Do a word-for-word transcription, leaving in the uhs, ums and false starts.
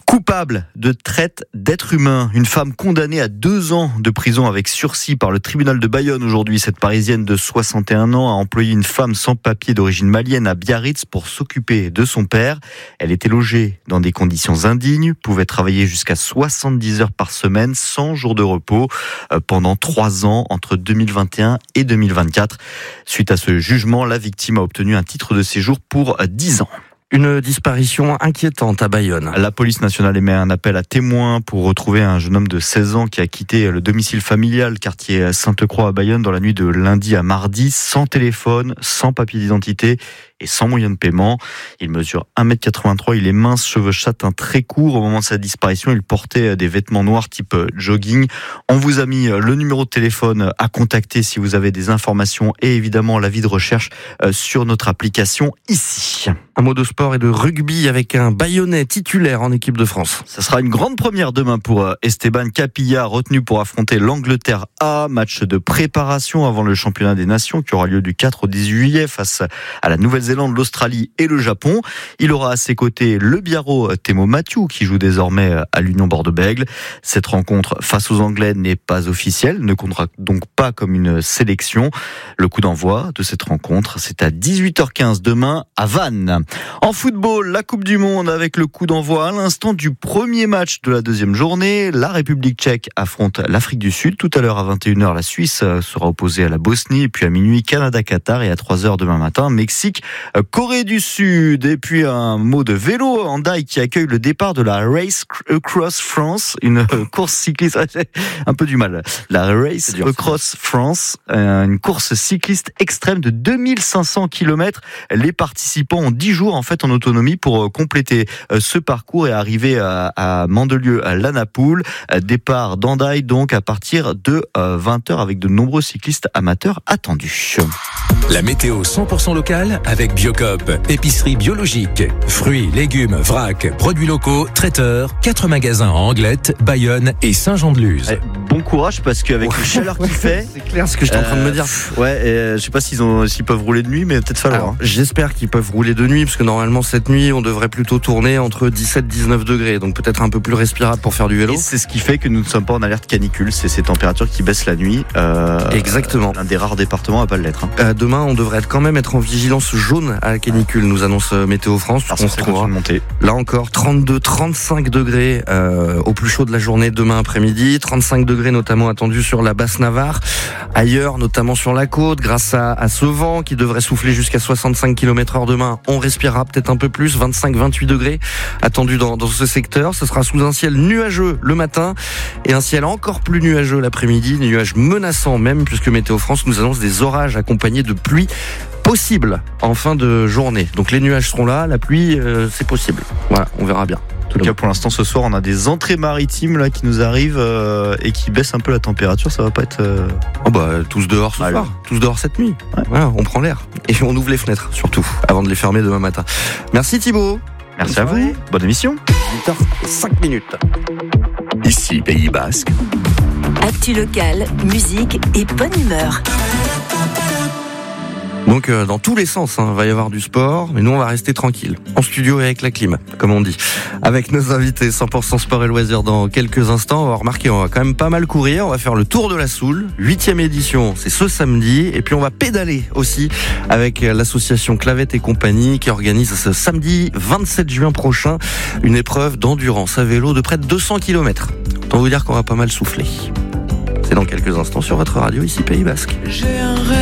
Coupable de traite d'êtres humains, une femme condamnée à deux ans de prison avec sursis par le tribunal de Bayonne aujourd'hui. Cette Parisienne de soixante et un ans a employé une femme sans papier d'origine malienne à Biarritz pour s'occuper de son père. Elle était logée dans des conditions indignes, pouvait travailler jusqu'à soixante-dix heures par semaine, sans jour de repos, pendant trois ans, entre deux mille vingt et un et deux mille vingt-quatre. Suite à ce jugement, la victime a obtenu un titre de séjour pour dix ans. Une disparition inquiétante à Bayonne. La police nationale émet un appel à témoins pour retrouver un jeune homme de seize ans qui a quitté le domicile familial, quartier Sainte-Croix à Bayonne, dans la nuit de lundi à mardi, sans téléphone, sans papier d'identité et sans moyen de paiement. Il mesure un mètre quatre-vingt-trois, il est mince, cheveux châtains très courts. Au moment de sa disparition, il portait des vêtements noirs type jogging. On vous a mis le numéro de téléphone à contacter si vous avez des informations et évidemment l'avis de recherche sur notre application ici. Un mot de sport et de rugby avec un Bayonnais titulaire en équipe de France. Ça sera une grande première demain pour Esteban Capilla, retenu pour affronter l'Angleterre A. Match de préparation avant le championnat des nations qui aura lieu du quatre au dix juillet face à la Nouvelle-Zélande, l'Australie et le Japon. Il aura à ses côtés le Biarro Thémo Mathieu qui joue désormais à l'Union Bordeaux-Bègles. Cette rencontre face aux Anglais n'est pas officielle, ne comptera donc pas comme une sélection. Le coup d'envoi de cette rencontre, c'est à dix-huit heures quinze demain à Vannes. En football, la Coupe du Monde avec le coup d'envoi à l'instant du premier match de la deuxième journée. La République tchèque affronte l'Afrique du Sud. Tout à l'heure à vingt et une heures, la Suisse sera opposée à la Bosnie. Et puis à minuit, Canada-Qatar. Et à trois heures demain matin, Mexique, Corée du Sud. Et puis un mot de vélo, Handaï qui accueille le départ de la Race Across France, une course cycliste, un peu du mal. La Race Across France, une course cycliste extrême de deux mille cinq cents kilomètres. Les participants ont dix jours en fait en autonomie pour compléter ce parcours et arriver à, à Mandelieu à Lanapoule. Départ d'Handaï donc à partir de vingt heures avec de nombreux cyclistes amateurs attendus. La météo cent pour cent locale avec Biocoop, épicerie biologique, fruits, légumes, vrac, produits locaux, traiteurs, quatre magasins en Anglette, Bayonne et Saint-Jean-de-Luz. Eh, bon courage parce qu'avec ouais. la chaleur qu'il fait, c'est clair ce que je suis euh, en train de me dire. Ouais, et je sais pas s'ils ont, s'ils peuvent rouler de nuit, mais peut-être falloir. Alors, hein. J'espère qu'ils peuvent rouler de nuit parce que normalement cette nuit on devrait plutôt tourner entre dix-sept et dix-neuf degrés, donc peut-être un peu plus respirable pour faire du vélo. Et c'est ce qui fait que nous ne sommes pas en alerte canicule, c'est ces températures qui baissent la nuit. Euh, Exactement. Un des rares départements à pas l'être. Hein. Euh, demain on devrait quand même être en vigilance jaune à la canicule, nous annonce Météo France. Alors, on se retrouvera là encore trente-deux, trente-cinq degrés euh, au plus chaud de la journée demain après-midi, trente-cinq degrés notamment attendus sur la basse Navarre, ailleurs notamment sur la côte grâce à, à ce vent qui devrait souffler jusqu'à soixante-cinq kilomètres heure demain. On respirera peut-être un peu plus, vingt-cinq à vingt-huit degrés attendus dans, dans ce secteur. Ce sera sous un ciel nuageux le matin et un ciel encore plus nuageux l'après-midi, des nuages menaçants même puisque Météo France nous annonce des orages accompagnés de pluie possible en fin de journée. Donc les nuages seront là, la pluie euh, c'est possible. Voilà, on verra bien. En tout cas, pour l'instant, ce soir, on a des entrées maritimes là qui nous arrivent euh, et qui baissent un peu la température. Ça va pas être. Euh... Oh bah tous dehors ce Alors. soir, tous dehors cette nuit. Ouais. Voilà, on prend l'air et on ouvre les fenêtres surtout avant de les fermer demain matin. Merci Thibaut. Merci Bonne à soirée. Vous. Bonne émission. huit heures cinq minutes. Ici Pays Basque. Actu locale, musique et bonne humeur. Donc euh, dans tous les sens, hein, va y avoir du sport, mais nous on va rester tranquille, en studio et avec la clim, comme on dit. Avec nos invités cent pour cent sport et loisirs dans quelques instants, on va remarquer, on va quand même pas mal courir, on va faire le tour de la Soule, huitième édition, c'est ce samedi, et puis on va pédaler aussi avec l'association Clavette et compagnie qui organise ce samedi vingt-sept juin prochain une épreuve d'endurance à vélo de près de deux cents kilomètres. Autant vous dire qu'on va pas mal souffler. C'est dans quelques instants sur votre radio, ici Pays Basque.